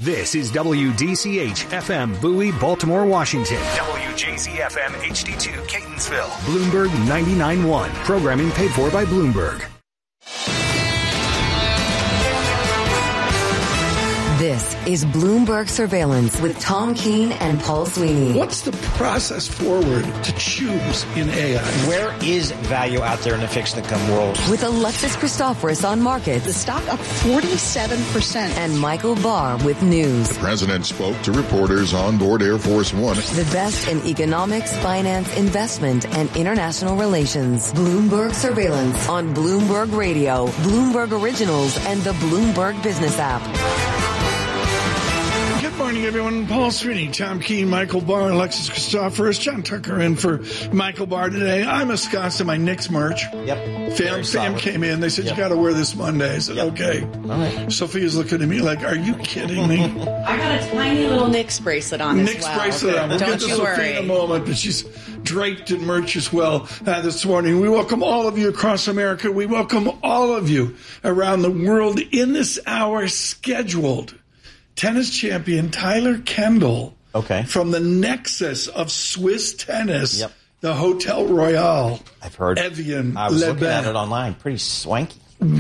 This is WDCH FM Bowie, Baltimore, Washington. WJZ FM HD2 Catonsville. Bloomberg 99.1. Programming paid for by Bloomberg. This is Bloomberg Surveillance with Tom Keene and Paul Sweeney. What's the process forward to choose in AI? Where is value out there in the fixed income world? With Alexis Christoforous on markets. The stock up 47%. And Michael Barr with news. The president spoke to reporters on board Air Force One. The best in economics, finance, investment, and international relations. Bloomberg Surveillance on Bloomberg Radio, Bloomberg Originals, and the Bloomberg Business app. Good morning, everyone. Paul Sweeney, Tom Keene, Michael Barr, Alexis Christoforous, John Tucker in for Michael Barr today. I'm ensconced in my Knicks merch. Yep. Fam came in. They said, you got to wear this Monday. I said, okay. All right. Sophia's looking at me like, are you kidding me? I got a tiny little Knicks bracelet on Knicks as well. bracelet on. We'll Don't get to you Sophia worry. in a moment, but she's draped in merch as well this morning. We welcome all of you across America. We welcome all of you around the world in this hour scheduled. Tennis champion Tyler Kendall from the nexus of Swiss tennis, the Hotel Royale. I've heard. Evian I was Le looking at it online. Pretty swanky.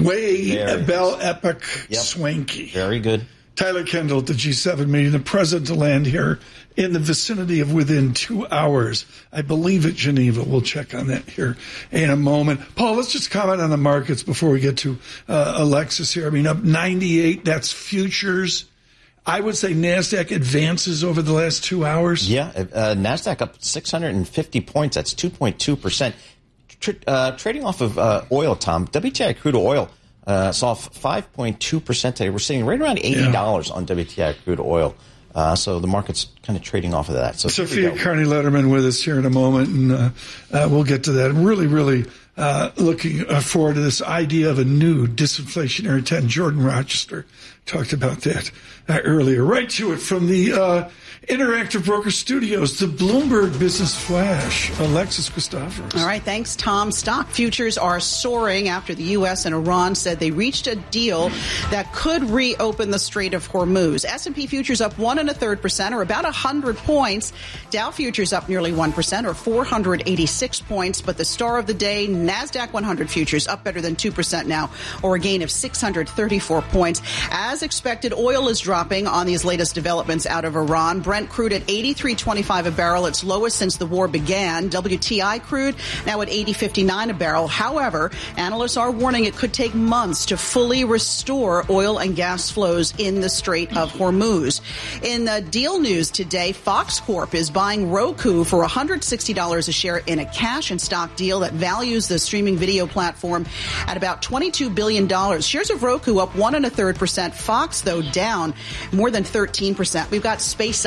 Belle Epic swanky. Very good. Tyler Kendall at the G7 meeting, the president to land here in the vicinity of within 2 hours. I believe at Geneva. We'll check on that here in a moment. Paul, let's just comment on the markets before we get to Alexis here. I mean, up 98, that's futures. I would say NASDAQ advances over the last 2 hours. Yeah, NASDAQ up 650 points. That's 2.2%. Trading off of oil, Tom. WTI crude oil saw 5.2% today. We're sitting right around $80 on WTI crude oil. So the market's kind of trading off of that. So Sophia Carney-Letterman with us here in a moment, and we'll get to that. I'm really looking forward to this idea of a new disinflationary 10. Jordan Rochester talked about that earlier. Right to it from the Interactive Broker Studios, the Bloomberg Business Flash, Alexis Christoforous. All right, thanks, Tom. Stock futures are soaring after the U.S. and Iran said they reached a deal that could reopen the Strait of Hormuz. S&P futures up 1 1/3%, or about 100 points. Dow futures up nearly 1%, or 486 points. But the star of the day, NASDAQ 100 futures up better than 2% now, or a gain of 634 points. As expected, oil is dropping on these latest developments out of Iran. Brent crude at $83.25 a barrel, its lowest since the war began. WTI crude now at $80.59 a barrel. However, analysts are warning it could take months to fully restore oil and gas flows in the Strait of Hormuz. In the deal news today, Fox Corp is buying Roku for $160 a share in a cash and stock deal that values the streaming video platform at about $22 billion. Shares of Roku up 1 1/3%. Fox, though, down more than 13%. We've got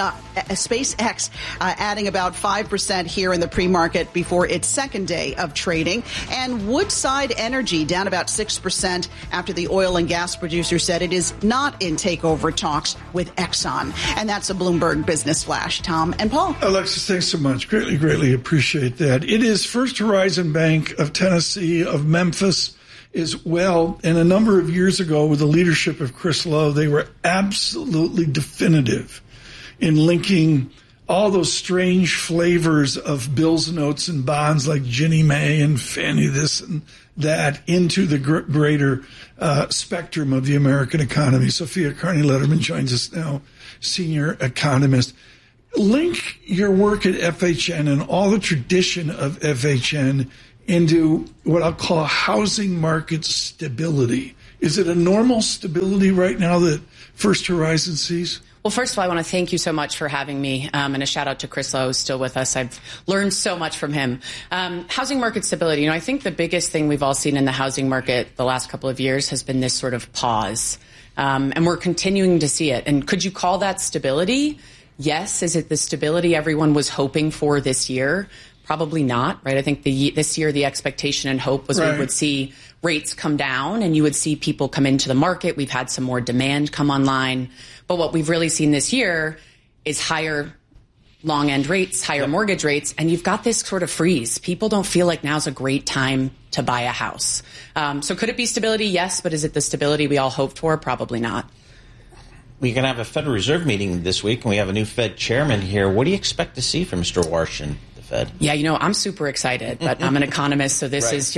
SpaceX adding about 5% here in the pre-market before its second day of trading. And Woodside Energy down about 6% after the oil and gas producer said it is not in takeover talks with Exxon. And that's a Bloomberg Business Flash. Tom and Paul. Alexis, thanks so much. Greatly appreciate that. It is First Horizon Bank of Tennessee, of Memphis as well. And a number of years ago, with the leadership of Chris Lowe, they were absolutely definitive in linking all those strange flavors of bills, notes, and bonds like Ginnie Mae and Fannie this and that into the greater spectrum of the American economy. Sophia Carney-Letterman joins us now, senior economist. Link your work at FHN and all the tradition of FHN into what I'll call housing market stability. Is it a normal stability right now that First Horizon sees? Well, first of all, I want to thank you so much for having me, and a shout out to Chris Lowe, who's still with us. I've learned so much from him. Housing market stability. I think the biggest thing we've all seen in the housing market the last couple of years has been this sort of pause, and we're continuing to see it. And could you call that stability? Yes. Is it the stability everyone was hoping for this year? Probably not, right? I think this year the expectation and hope was we would see rates come down and you would see people come into the market. We've had some more demand come online. But what we've really seen this year is higher long end rates, higher mortgage rates, and you've got this sort of freeze. People don't feel like now's a great time to buy a house. So could it be stability? Yes, but is it the stability we all hoped for? Probably not. We're going to have a Federal Reserve meeting this week, and we have a new Fed chairman here. What do you expect to see from Mr. Warsh and the Fed? Yeah, I'm super excited, but I'm an economist, so this is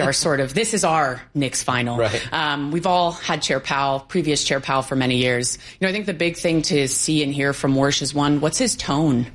our Knicks final. Right. We've all had previous Chair Powell for many years. I think the big thing to see and hear from Warsh is, one, what's his tone?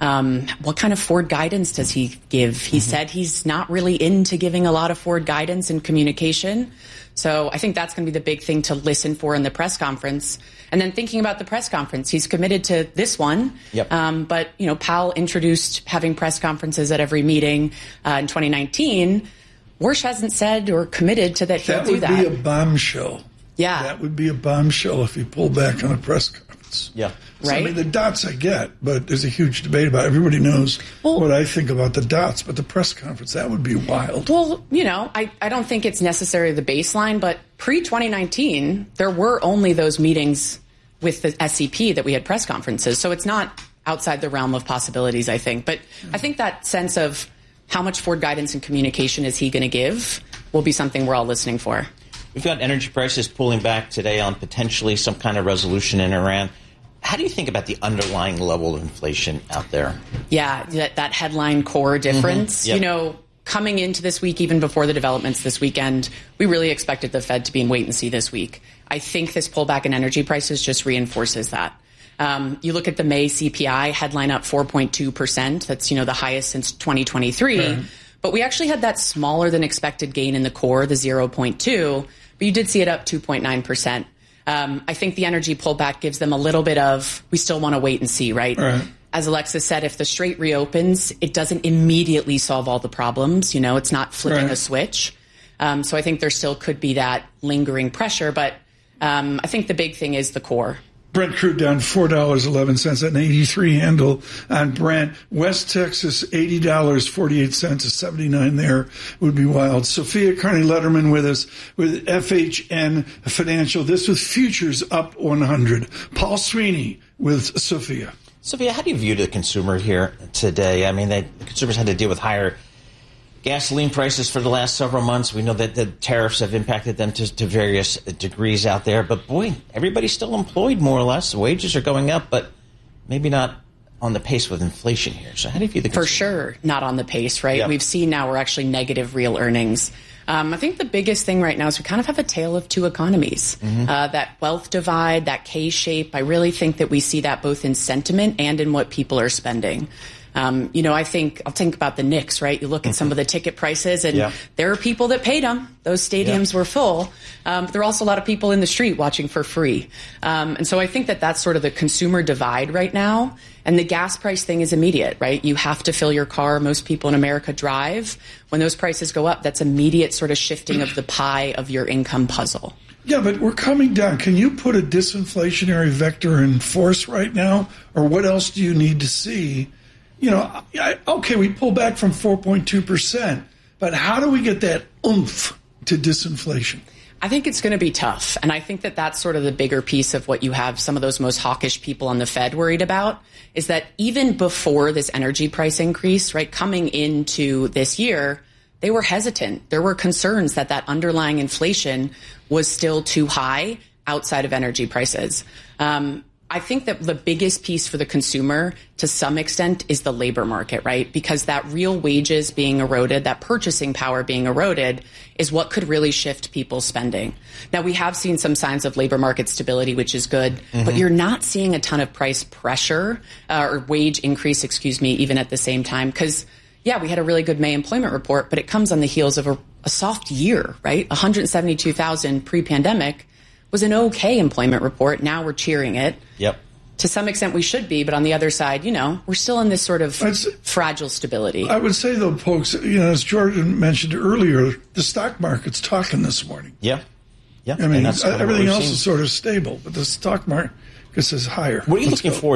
What kind of forward guidance does he give? He said he's not really into giving a lot of forward guidance and communication. So I think that's going to be the big thing to listen for in the press conference. And then thinking about the press conference, he's committed to this one. Yep. But, Powell introduced having press conferences at every meeting in 2019. Warsh hasn't said or committed to that he'll do that. That would be a bombshell. Yeah. That would be a bombshell if he pulled back on a press conference. Yeah. So, right. I mean, the dots I get, but there's a huge debate about it. Everybody knows what I think about the dots, but the press conference, that would be wild. Well, I don't think it's necessarily the baseline, but pre-2019, there were only those meetings with the SEP that we had press conferences. So it's not outside the realm of possibilities, I think. But I think that sense of how much forward guidance and communication is he going to give will be something we're all listening for. We've got energy prices pulling back today on potentially some kind of resolution in Iran. How do you think about the underlying level of inflation out there? Yeah, that headline core difference. Mm-hmm. Yep. Coming into this week, even before the developments this weekend, we really expected the Fed to be in wait and see this week. I think this pullback in energy prices just reinforces that. You look at the May CPI headline up 4.2%. That's, the highest since 2023. Right. But we actually had that smaller than expected gain in the core, the 0.2, but you did see it up 2.9%. I think the energy pullback gives them a little bit of, we still want to wait and see, right? As Alexis said, if the strait reopens, it doesn't immediately solve all the problems. It's not flipping a switch. So I think there still could be that lingering pressure, but I think the big thing is the core. Brent crude down $4.11, an 83 handle on Brent. West Texas, $80.48, a 79 there would be wild. Sophia Carney-Letterman with us with FHN Financial. This with futures up 100. Paul Sweeney with Sophia. Sophia, how do you view the consumer here today? I mean, the consumers had to deal with higher gasoline prices for the last several months. We know that the tariffs have impacted them to various degrees out there. But, boy, everybody's still employed more or less. The wages are going up, but maybe not on the pace with inflation here. So how do you view the consumer? For sure, not on the pace, right? Yep. We've seen now we're actually negative real earnings. I think the biggest thing right now is we kind of have a tale of two economies. That wealth divide, that K-shape, I really think that we see that both in sentiment and in what people are spending. I'll think about the Knicks, right? You look at some of the ticket prices, and there are people that paid them. Those stadiums were full. But there are also a lot of people in the street watching for free. And so I think that that's sort of the consumer divide right now. And the gas price thing is immediate, right? You have to fill your car. Most people in America drive. When those prices go up, that's immediate sort of shifting of the pie of your income puzzle. Yeah, but we're coming down. Can you put a disinflationary vector in force right now? Or what else do you need to see? Okay, we pull back from 4.2%, but how do we get that oomph to disinflation? I think it's going to be tough. And I think that that's sort of the bigger piece of what you have some of those most hawkish people on the Fed worried about, is that even before this energy price increase, right, coming into this year, they were hesitant. There were concerns that underlying inflation was still too high outside of energy prices. I think that the biggest piece for the consumer to some extent is the labor market, right? Because that real wages being eroded, that purchasing power being eroded is what could really shift people's spending. Now, we have seen some signs of labor market stability, which is good, but you're not seeing a ton of price pressure or wage increase, even at the same time. Because, we had a really good May employment report, but it comes on the heels of a soft year, right? 172,000 pre-pandemic was an okay employment report. Now we're cheering it. Yep. To some extent we should be, but on the other side, we're still in this sort of fragile stability. I would say, though, folks, as Jordan mentioned earlier, the stock market's talking this morning. Yeah. I mean, everything else is sort of stable, but the stock market is higher. What are you looking for